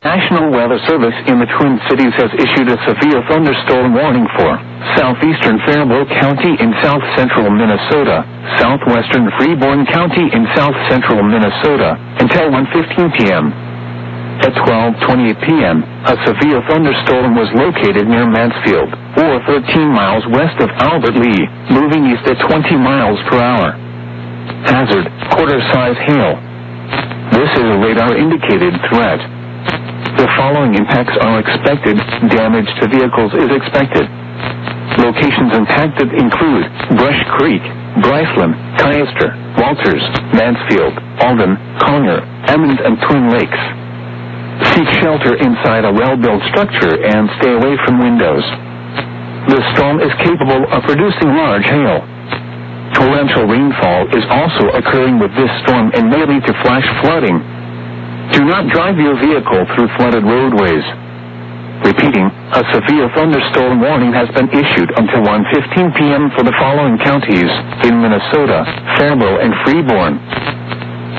National Weather Service in the Twin Cities has issued a severe thunderstorm warning for southeastern Faribault County in south-central Minnesota, southwestern Freeborn County in south-central Minnesota, until 1:15 p.m. At 12:28 p.m., a severe thunderstorm was located near Mansfield, or 13 miles west of Albert Lea, moving east at 20 miles per hour. Hazard, quarter-size hail. This is a radar-indicated threat. The following impacts are expected. Damage to vehicles is expected. Locations impacted include Brush Creek, Bryceland, Cayster, Walters, Mansfield, Alden, Collier, Emmons, and Twin Lakes. Seek shelter inside a well-built structure and stay away from windows. The storm is capable of producing large hail. Torrential rainfall is also occurring with this storm and may lead to flash flooding. Do not drive your vehicle through flooded roadways. Repeating, a severe thunderstorm warning has been issued until 1:15 p.m. for the following counties in Minnesota: Faribault and Freeborn.